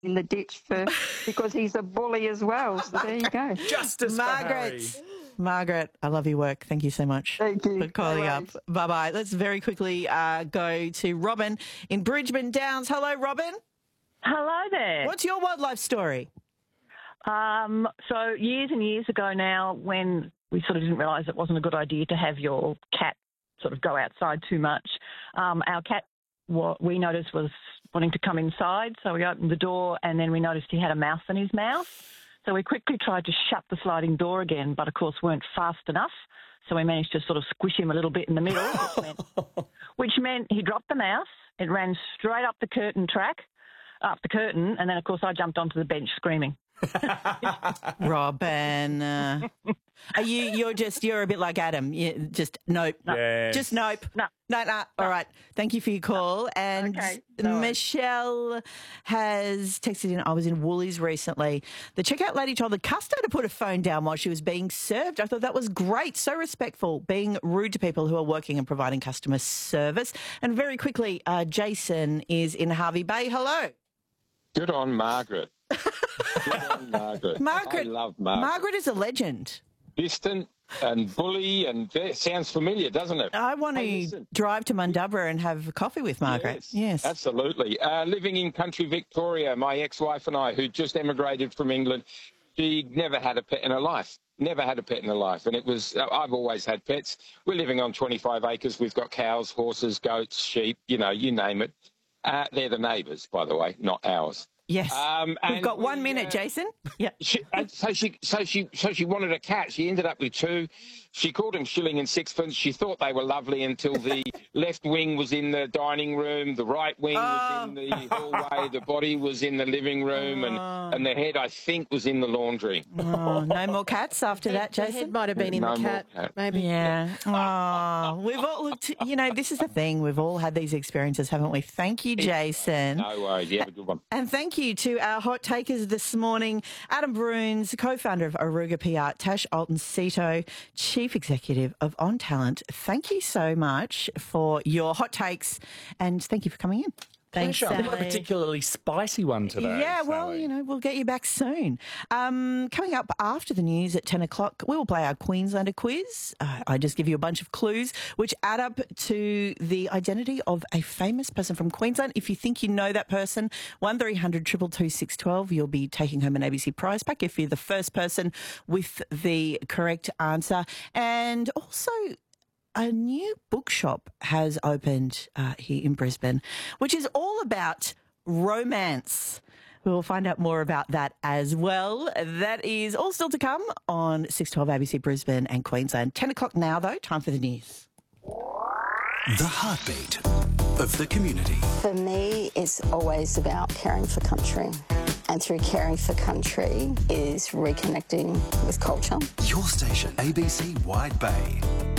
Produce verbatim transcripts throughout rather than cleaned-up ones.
in the ditch for because he's a bully as well. So there you go. Justice for Harry. Margaret. Margaret, I love your work. Thank you so much Thank you. for calling No up. worries. Bye-bye. Let's very quickly uh, go to Robin in Bridgeman Downs. Hello, Robin. Hello there. What's your wildlife story? Um, so years and years ago now, when we sort of didn't realise it wasn't a good idea to have your cat sort of go outside too much, um, our cat, what we noticed, was wanting to come inside. So we opened the door and then we noticed he had a mouse in his mouth. So we quickly tried to shut the sliding door again, but of course weren't fast enough. So we managed to sort of squish him a little bit in the middle, which meant, which meant he dropped the mouse. It ran straight up the curtain track, up the curtain, and then of course I jumped onto the bench screaming. Robin, uh, are you? You're just. You're a bit like Adam. You just nope. No. Yes. Just nope. No. No, no. All right. Thank you for your call. And Okay. No worries. Michelle has texted in. I was in Woolies recently. The checkout lady told the customer to put a phone down while she was being served. I thought that was great. So respectful, being rude to people who are working and providing customer service. And very quickly, uh, Jason is in Harvey Bay. Hello. Good on Margaret. Good on Margaret. Margaret. I love Margaret. Margaret is a legend. Distant and bully, and it sounds familiar, doesn't it? I want Hey, to listen. drive to Mundubra and have a coffee with Margaret. Yes. Absolutely. Uh, living in country Victoria, my ex-wife and I, who just emigrated from England, she never had a pet in her life. Never had a pet in her life. And it was, uh, I've always had pets. We're living on twenty-five acres. We've got cows, horses, goats, sheep, you know, you name it. Uh, they're the neighbours, by the way, not ours. Yes. Um, We've and got one we, minute, uh, Jason. Yeah. She, and so she, so she, so she wanted a cat. She ended up with two. She called them shilling and sixpence. She thought they were lovely until the left wing was in the dining room, the right wing was in the hallway, the body was in the living room, and and the head, I think, was in the laundry. Oh, no more cats after that, The head Jason? might have been in No the more cat, cat. maybe. Yeah. Oh, we've all looked, you know, this is the thing. We've all had these experiences, haven't we? Thank you, Jason. No worries. You have a good one. And thank you to our hot takers this morning, Adam Bruns, co-founder of Aruga P R, Tash Alton-Sito, Chief Executive of On Talent. Thank you so much for your hot takes and thank you for coming in. Thanks, Not a Sally. particularly spicy one today. Yeah, well, Sally. you know, we'll get you back soon. Um, coming up after the news at ten o'clock, we will play our Queenslander quiz. Uh, I just give you a bunch of clues which add up to the identity of a famous person from Queensland. If you think you know that person, one three hundred two two two six one two, you'll be taking home an A B C prize pack if you're the first person with the correct answer. And also, a new bookshop has opened uh, here in Brisbane, which is all about romance. We will find out more about that as well. That is all still to come on six twelve A B C Brisbane and Queensland. ten o'clock now, though. Time for the news. The heartbeat of the community. For me, it's always about caring for country. And through caring for country is reconnecting with culture. Your station, A B C Wide Bay.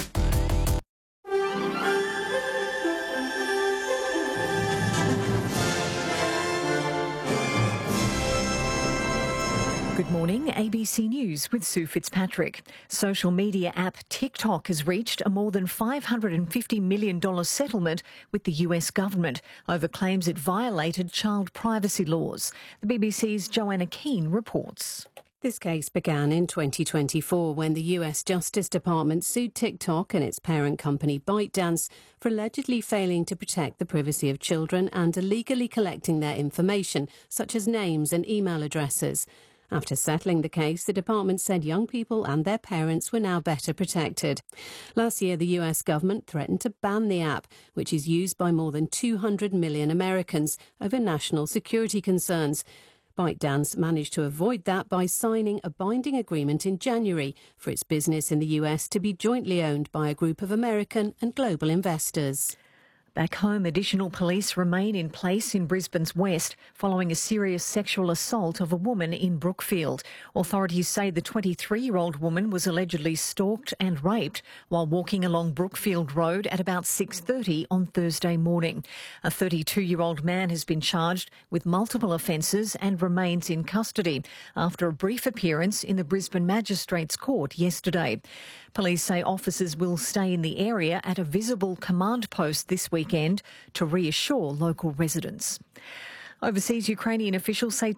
Good morning, A B C News with Sue Fitzpatrick. Social media app TikTok has reached a more than five hundred fifty million dollars settlement with the U S government over claims it violated child privacy laws. The B B C's Joanna Keane reports. This case began in twenty twenty-four when the U S Justice Department sued TikTok and its parent company ByteDance for allegedly failing to protect the privacy of children and illegally collecting their information, such as names and email addresses. After settling the case, the department said young people and their parents were now better protected. Last year, the U S government threatened to ban the app, which is used by more than two hundred million Americans, over national security concerns. ByteDance managed to avoid that by signing a binding agreement in January for its business in the U S to be jointly owned by a group of American and global investors. Back home, additional police remain in place in Brisbane's west following a serious sexual assault of a woman in Brookfield. Authorities say the twenty-three-year-old woman was allegedly stalked and raped while walking along Brookfield Road at about six thirty on Thursday morning. A thirty-two-year-old man has been charged with multiple offences and remains in custody after a brief appearance in the Brisbane Magistrates Court yesterday. Police say officers will stay in the area at a visible command post this weekend to reassure local residents. Overseas, Ukrainian officials say